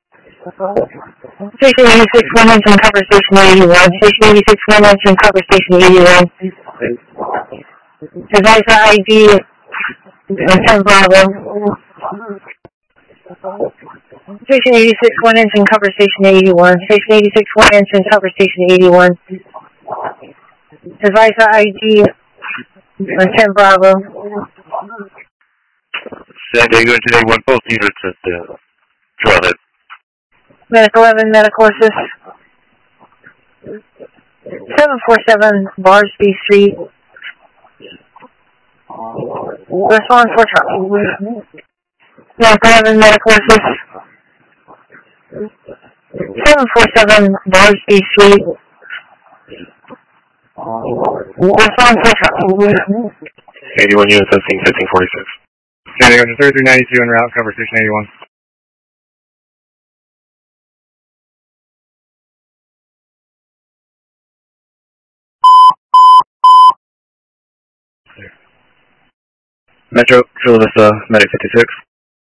Station 86, Wilmington, cover station 81. Station 86, Wilmington, cover station 81. Device ID 10 Bravo. Station 86, Wilmington, cover station 81. Station 86, Wilmington, cover station 81. Device ID 10 Bravo. San Diego today, one both units at the Trailhead. Medical 11, medical assist. 747 Barsby Street. Response for Charlie. Medical 11, medical assist. 747 Barsby Street. Response for Charlie. 81 units at scene 1546. San Diego 3392 en route, cover station 81. Metro, Chula Vista, Medic 56.